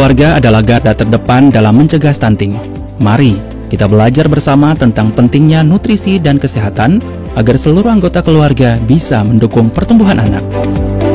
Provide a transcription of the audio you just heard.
keluarga adalah garda terdepan dalam mencegah stunting. Mari kita belajar bersama tentang pentingnya nutrisi dan kesehatan agar seluruh anggota keluarga bisa mendukung pertumbuhan anak.